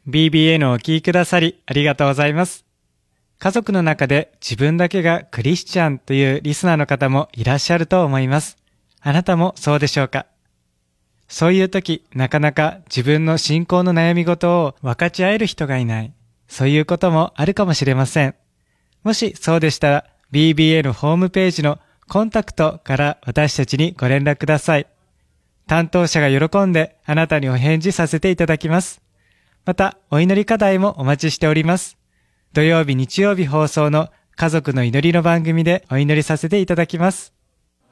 BBN をお聞きくださりありがとうございます。家族の中で自分だけがクリスチャンというリスナーの方もいらっしゃると思います。あなたもそうでしょうか？そういう時、なかなか自分の信仰の悩み事を分かち合える人がいない。そういうこともあるかもしれません。もしそうでしたら、BBN ホームページのコンタクトから私たちにご連絡ください。担当者が喜んであなたにお返事させていただきます。また、お祈り課題もお待ちしております。土曜日、日曜日放送の家族の祈りの番組でお祈りさせていただきます。